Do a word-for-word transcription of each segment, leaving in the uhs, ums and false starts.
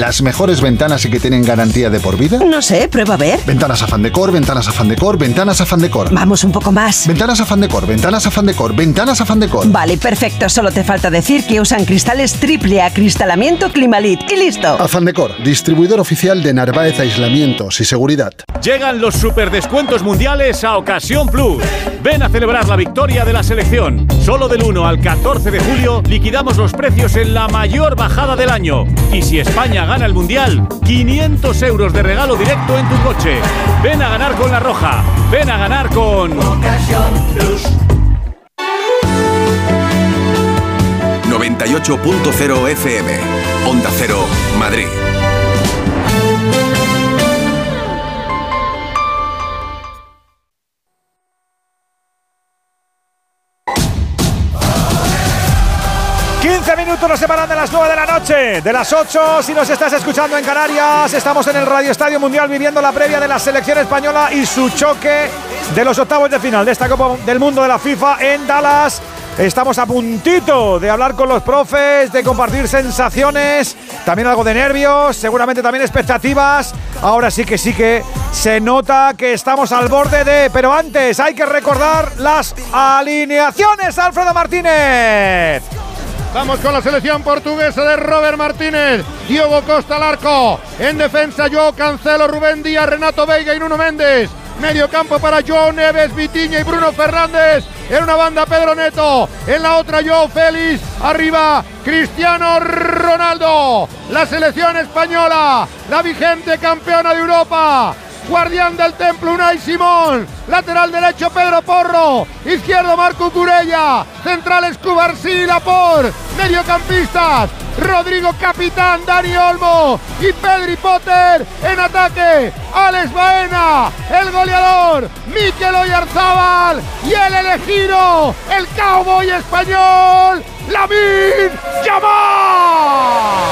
las mejores ventanas y que tienen garantía de por vida? No sé, prueba a ver. Ventanas Afán Decor, Ventanas Afán Decor, Ventanas Afán Decor. Vamos un poco más. Ventanas Afán Decor, Ventanas Afán Decor, Ventanas Afán Decor. Vale, perfecto. Solo te falta decir que usan cristales triple acristalamiento Climalit y listo. Afán Decor, distribuidor oficial de Narváez Aislamientos y Seguridad. Llegan los superdescuentos mundiales a Ocasión Plus. Ven a celebrar la victoria de la selección. Solo del uno al catorce de julio liquidamos los precios en la mayor bajada del año. Y si España gana el mundial, quinientos euros de regalo directo en tu coche. Ven a ganar con La Roja. Ven a ganar con Ocasión Plus. noventa y ocho punto cero F M. Onda Cero, Madrid. quince minutos nos separan de las nueve de la noche, de las ocho si nos estás escuchando en Canarias. Estamos en el Radio Estadio Mundial viviendo la previa de la selección española y su choque de los octavos de final de esta Copa del Mundo de la FIFA en Dallas. Estamos a puntito de hablar con los profes, de compartir sensaciones, también algo de nervios, seguramente también expectativas. Ahora sí que sí que se nota que estamos al borde de... Pero antes hay que recordar las alineaciones, Alfredo Martínez. Vamos con la selección portuguesa de Robert Martínez, Diogo Costa al arco, en defensa Joao Cancelo, Rubén Díaz, Renato Veiga y Nuno Méndez. Medio campo para João Neves, Vitinha y Bruno Fernández. En una banda Pedro Neto, en la otra Joao Félix, arriba Cristiano Ronaldo. La selección española, la vigente campeona de Europa. Guardián del templo Unai Simón, lateral derecho Pedro Porro, izquierdo Marco Curella, centrales Cubarsí, Laporte, mediocampistas Rodrigo Capitán, Dani Olmo y Pedri Potter. En ataque Alex Baena, el goleador Mikel Oyarzabal y el elegido, el cowboy español Lamine Yamal.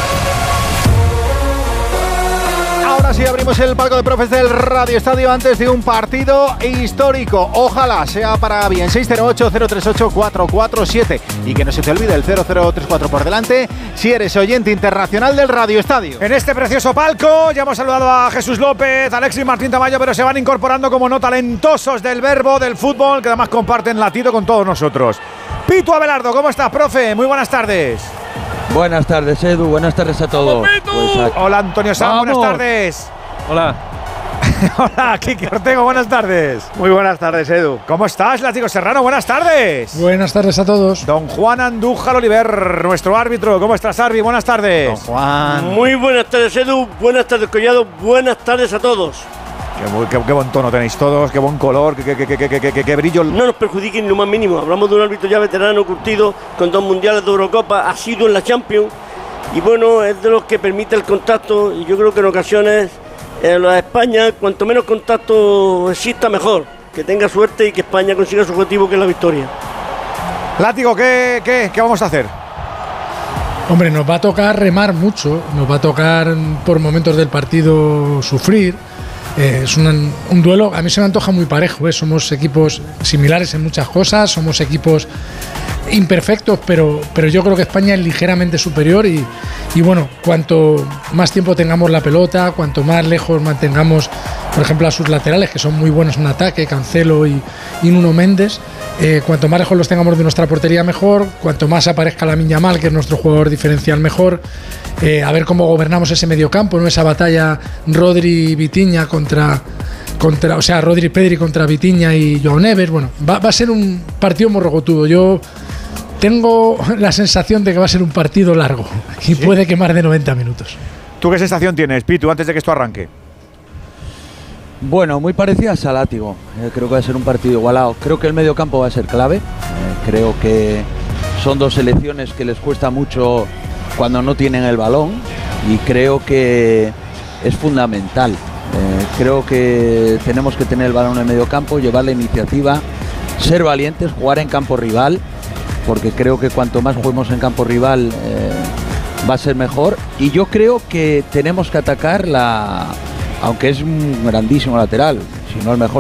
Ahora sí abrimos el palco de profes del Radio Estadio antes de un partido histórico. Ojalá sea para bien. seis cero ocho, cero tres ocho, cuatro cuatro siete. Y que no se te olvide el cero cero tres cuatro por delante si eres oyente internacional del Radio Estadio. En este precioso palco ya hemos saludado a Jesús López, Alexis Martín Tamayo, pero se van incorporando como no talentosos del verbo, del fútbol, que además comparten latido con todos nosotros. Pitu Abelardo, ¿cómo estás, profe? Muy buenas tardes. Buenas tardes, Edu. Buenas tardes a todos. Pues Hola, Antonio Sanz. Buenas tardes. Hola. Hola, Kiki Ortego. Buenas tardes. Muy buenas tardes, Edu. ¿Cómo estás, Látigo Serrano? Buenas tardes. Buenas tardes a todos. Don Juan Andújar Oliver, nuestro árbitro. ¿Cómo estás, Arbi? Buenas tardes. Don Juan. Muy buenas tardes, Edu. Buenas tardes, Collado. Buenas tardes a todos. Qué, qué, qué buen tono tenéis todos, qué buen color, qué, qué, qué, qué, qué, qué, qué brillo. No nos perjudiquen lo más mínimo. Hablamos de un árbitro ya veterano, curtido, con dos mundiales de Eurocopa, ha sido en la Champions. Y bueno, es de los que permite el contacto. Y yo creo que en ocasiones en la España, cuanto menos contacto exista, mejor. Que tenga suerte y que España consiga su objetivo, que es la victoria. Látigo, ¿qué, qué, qué vamos a hacer? Hombre, nos va a tocar remar mucho. Nos va a tocar por momentos del partido sufrir. Eh, es un, un duelo, a mí se me antoja muy parejo, ¿eh? Somos equipos similares en muchas cosas, somos equipos imperfectos, pero, pero yo creo que España es ligeramente superior y, y bueno, cuanto más tiempo tengamos la pelota, cuanto más lejos mantengamos, por ejemplo, a sus laterales, que son muy buenos en ataque, Cancelo y, y Nuno Méndez, eh, cuanto más lejos los tengamos de nuestra portería mejor, cuanto más aparezca Lamine Yamal, que es nuestro jugador diferencial mejor, eh, a ver cómo gobernamos ese mediocampo, ¿no? Esa batalla Rodri-Vitinha contra, contra, o sea, Rodri-Pedri contra Vitinha y Joao Neves. Bueno, va, va a ser un partido morrocotudo. Yo tengo la sensación de que va a ser un partido largo y ¿sí? Puede que más de noventa minutos. ¿Tú qué sensación tienes, Pitu, antes de que esto arranque? Bueno, muy parecida a Látigo. Eh, creo que va a ser un partido igualado. Creo que el medio campo va a ser clave. Eh, creo que son dos selecciones que les cuesta mucho cuando no tienen el balón y creo que es fundamental. Eh, creo que tenemos que tener el balón en el medio campo, llevar la iniciativa, ser valientes, jugar en campo rival, porque creo que cuanto más juguemos en campo rival eh, va a ser mejor. Y yo creo que tenemos que atacar la... aunque es un grandísimo lateral, si no el mejor